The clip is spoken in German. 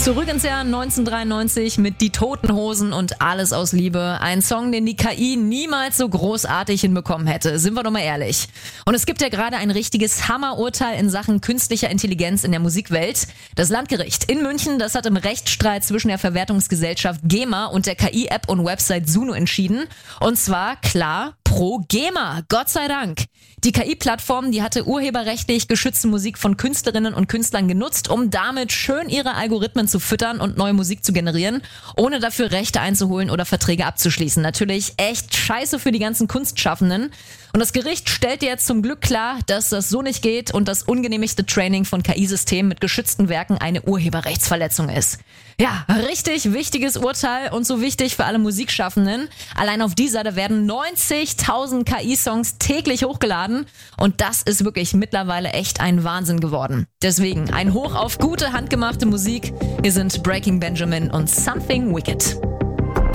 Zurück ins Jahr 1993 mit Die Toten Hosen und Alles aus Liebe. Ein Song, den die KI niemals so großartig hinbekommen hätte. Sind wir doch mal ehrlich. Und es gibt ja gerade ein richtiges Hammerurteil in Sachen künstlicher Intelligenz in der Musikwelt. Das Landgericht in München, das hat im Rechtsstreit zwischen der Verwertungsgesellschaft GEMA und der KI-App und Website Suno entschieden. Und zwar klar pro GEMA. Gott sei Dank. Die KI-Plattform, die hatte urheberrechtlich geschützte Musik von Künstlerinnen und Künstlern genutzt, um damit schön ihre Algorithmen zu füttern und neue Musik zu generieren, ohne dafür Rechte einzuholen oder Verträge abzuschließen. Natürlich echt scheiße für die ganzen Kunstschaffenden. Und das Gericht stellt jetzt zum Glück klar, dass das so nicht geht und das ungenehmigte Training von KI-Systemen mit geschützten Werken eine Urheberrechtsverletzung ist. Ja, richtig wichtiges Urteil und so wichtig für alle Musikschaffenden. Allein auf dieser, da werden 90.000 KI-Songs täglich hochgeladen und das ist wirklich mittlerweile echt ein Wahnsinn geworden. Deswegen ein Hoch auf gute, handgemachte Musik. Hier sind Breaking Benjamin und Something Wicked.